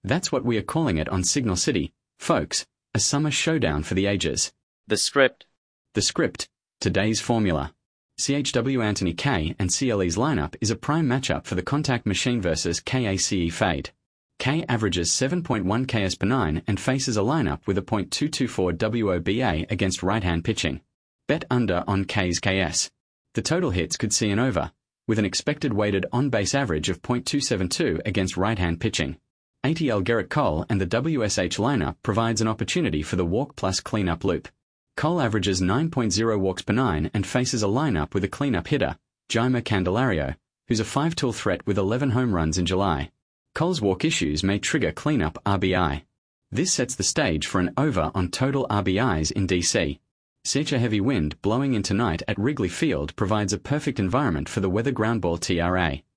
That's what we are calling it on Signal City, folks, a summer showdown for the ages. The script. The script, today's formula. CHW Anthony K and CLE's lineup is a prime matchup for the contact machine versus KACE Fade. K averages 7.1 Ks per 9 and faces a lineup with a .224 WOBA against right-hand pitching. Bet under on K's KS. The total hits could see an over, with an expected weighted on-base average of .272 against right-hand pitching. ATL Gerrit Cole and the WSH lineup provides an opportunity for the walk plus cleanup loop. Cole averages 9.0 walks per 9 and faces a lineup with a cleanup hitter, Jaimer Candelario, who's a 5-tool threat with 11 home runs in July. Cole's walk issues may trigger cleanup RBI. This sets the stage for an over on total RBIs in DC. Such a heavy wind blowing in tonight at Wrigley Field provides a perfect environment for the weather groundball TRA.